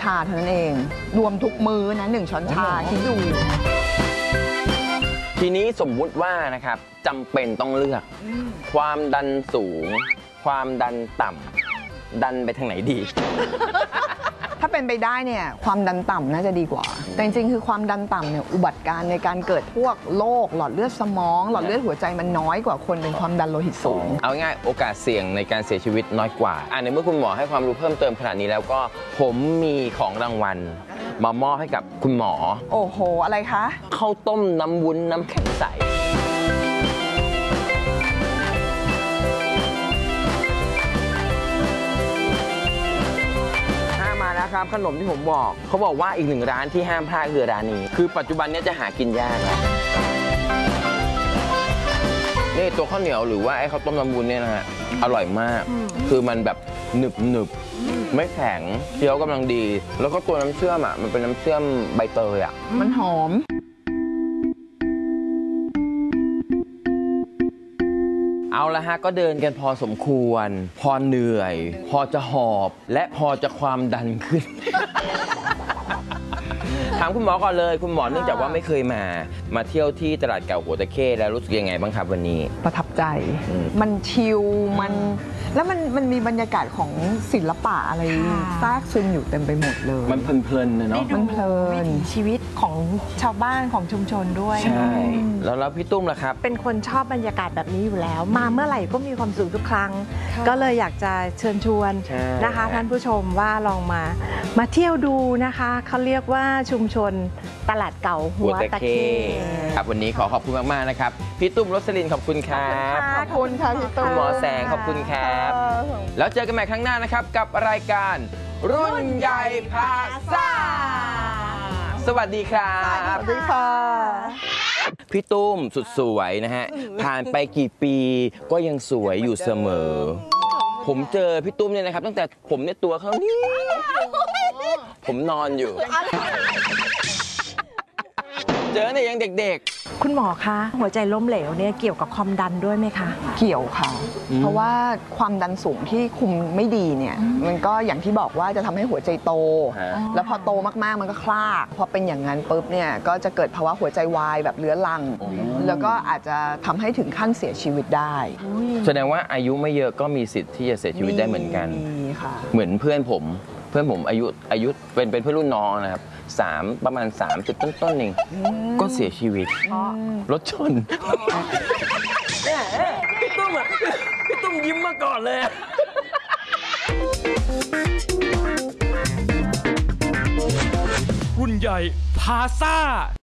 ชาเท่านั้นเองรวมทุกมื้อนะ1 ช้อนชาคิดดูทีนี้สมมุติว่านะครับจำเป็นต้องเลือกความดันสูงความดันต่ำดันไปทางไหนดีถ้าเป็นไปได้เนี่ยความดันต่ำน่าจะดีกว่าแต่จริงๆคือความดันต่ำเนี่ยอุบัติการณ์ในการเกิดพวกโรคหลอดเลือดสมองหลอดเลือดหัวใจมันน้อยกว่าคนเป็นความดันโลหิตสูงเอาง่ายโอกาสเสี่ยงในการเสียชีวิตน้อยกว่าในเมื่อคุณหมอให้ความรู้เพิ่มเติมขนาดนี้แล้วก็ผมมีของรางวัลมามอบให้กับคุณหมอโอ้โหอะไรคะข้าวต้มน้ำวุ้นน้ำแข็งใสครับขนมที่ผมบอกเขาบอกว่าอีก1 ร้านที่ห้ามพลาดคือร้านนี้คือปัจจุบันนี้จะหากินยากแล้วนี่ตัวข้าวเหนียวหรือว่าไอ้ข้าวต้มน้ำวุ้นเนี่ยนะฮะอร่อยมากคือมันแบบหนึบไม่แข็งเคี้ยวกำลังดีแล้วก็ตัวน้ำเชื่อมมันเป็นน้ำเชื่อมใบเตยมันหอมเอาละฮะก็เดินกันพอสมควรพอเหนื่อยพอจะหอบและพอจะความดันขึ้น ถามคุณหมอก่อนเลยคุณหมอเนื่องจากว่าไม่เคยมาเที่ยวที่ตลาดเก่าหัวตะเข้แล้วรู้สึกยังไงบ้างครับวันนี้ประทับใจมันชิลแล้วมันมีบรรยากาศของศิลปะอะไรแทรกซึมอยู่เต็มไปหมดเลยมันเพลินๆเนาะมันเพลินชีวิตของชาวบ้านของชุมชนด้วยใช่แล้วพี่ตุ้มล่ะครับเป็นคนชอบบรรยากาศแบบนี้อยู่แล้วมาเมื่อไหร่ก็มีความสุขทุกครั้งก็เลยอยากจะเชิญชวนนะคะท่านผู้ชมว่าลองมาเที่ยวดูนะคะเขาเรียกว่าชุมชนตลาดเก่าหัวตะเข้ครับวันนี้ขอบคุณมากๆนะครับพี่ตุ้มรสลินขอบคุณครับขอบคุณค่ะพี่ตุ้มหมอแสงขอบคุณครับแล้วเจอกันใหม่ครั้งหน้านะครับกับรายการรุ่นใหญ่พาซ่าสวัสดีครับสวัสดีค่ะพี่ตุ้มสุดสวยนะฮะผ่านไปกี่ปีก็ยังสวยอยู่เสมอผมเจอพี่ตุ้มเนี่ยนะครับตั้งแต่ผมเนี่ยตัวเขานี่ผมนอนอยู่เจอเนี่ยยังเด็กๆคุณหมอคะหัวใจล้มเหลวเนี่ยเกี่ยวกับความดันด้วยไหมคะเกี่ยวค่ะเพราะว่าความดันสูงที่คุมไม่ดีเนี่ยมันก็อย่างที่บอกว่าจะทำให้หัวใจโตแล้วพอโตมากๆมันก็คลากพอเป็นอย่างนั้นปุ๊บเนี่ยก็จะเกิดภาวะหัวใจวายแบบเรื้อรังแล้วก็อาจจะทำให้ถึงขั้นเสียชีวิตได้แสดงว่าอายุไม่เยอะก็มีสิทธิ์ที่จะเสียชีวิตได้เหมือนกันเหมือนเพื่อนผมอายุเป็นเพื่อนรุ่นน้องนะครับประมาณ30ต้นๆเองก็เสียชีวิตรถชนพี่ตุ้มยิ้มมาก่อนเลยรุ่นใหญ่พาซ่า